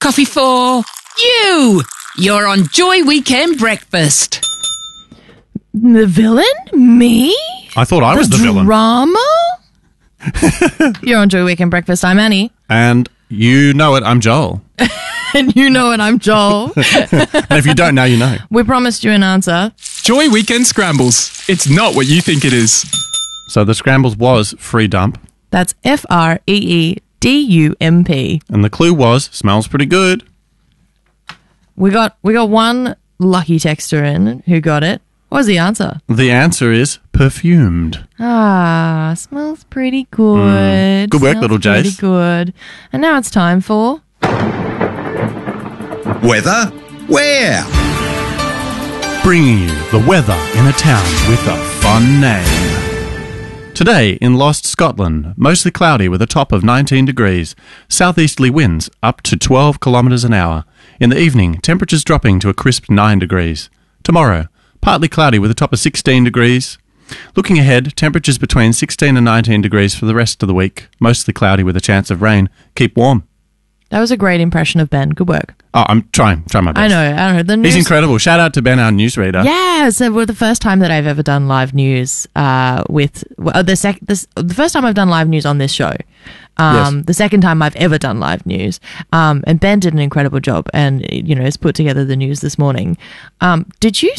coffee for you. You're on Joy Weekend Breakfast. The villain? Me? I thought I was the villain. Drama? You're on Joy Weekend Breakfast. I'm Annie. And you know it, I'm Joel. And you know it, I'm Joel. And if you don't know, you know. We promised you an answer. Joy Weekend Scrambles. It's not what you think it is. So the scrambles was free dump. That's FREEDUMP. And the clue was, smells pretty good. We got one lucky texter in who got it. What was the answer? The answer is perfumed. Ah, smells pretty good. Good work, Smells little Jace. Pretty good. And now it's time for... Weather? Where? Bringing you the weather in a town with a fun name. Today in Lost Scotland, mostly cloudy with a top of 19 degrees. Southeasterly winds up to 12 kilometres an hour. In the evening, temperatures dropping to a crisp 9 degrees. Tomorrow, partly cloudy with a top of 16 degrees. Looking ahead, temperatures between 16 and 19 degrees for the rest of the week. Mostly cloudy with a chance of rain. Keep warm. That was a great impression of Ben. Good work. Oh, I'm trying my best. I know. The news... He's incredible. Shout out to Ben, our newsreader. Yeah, so we're the first time that I've ever done live news the first time I've done live news on this show. Yes. The second time I've ever done live news. And Ben did an incredible job and, has put together the news this morning. Did you